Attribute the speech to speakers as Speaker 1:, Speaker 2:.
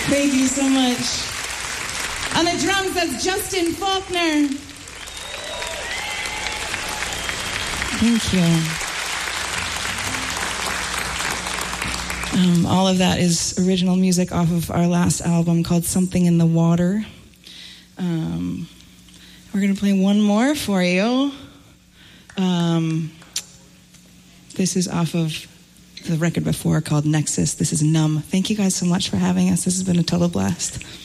Speaker 1: Thank you so much. On the drums, that's Justin Faulkner. Thank you. All of that is original music off of our last album called Something in the Water. We're going to play one more for you. This is off of the record before called Nexus. This is Numb. Thank you guys so much for having us. This has been a total blast.